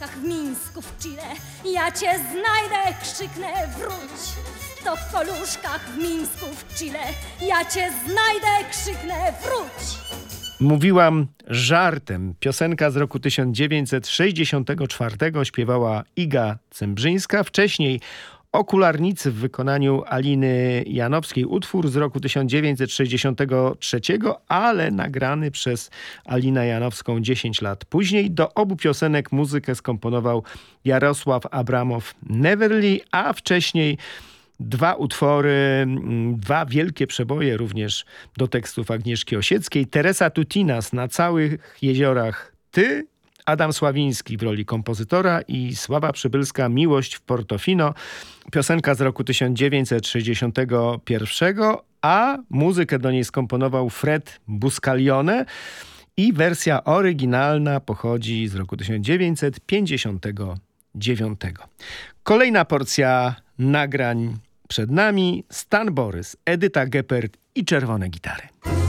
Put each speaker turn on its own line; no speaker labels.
poluszkach w Mińsku, w Chile. Ja cię znajdę, krzyknę, wróć. To w poluszkach w Mińsku, w Chile. Ja cię znajdę, krzyknę, wróć.
Mówiłam żartem. Piosenka z roku 1964 śpiewała Iga Cembrzyńska. Wcześniej Okularnicy w wykonaniu Aliny Janowskiej. Utwór z roku 1963, ale nagrany przez Alinę Janowską 10 lat później. Do obu piosenek muzykę skomponował Jarosław Abramow-Neverly, a wcześniej dwa utwory, dwa wielkie przeboje również do tekstów Agnieszki Osieckiej. Teresa Tutinas, Na całych jeziorach ty, Adam Sławiński w roli kompozytora i Sława Przybylska, Miłość w Portofino. Piosenka z roku 1961, a muzykę do niej skomponował Fred Buscalione i wersja oryginalna pochodzi z roku 1959. Kolejna porcja nagrań przed nami. Stan Borys, Edyta Geppert i Czerwone gitary.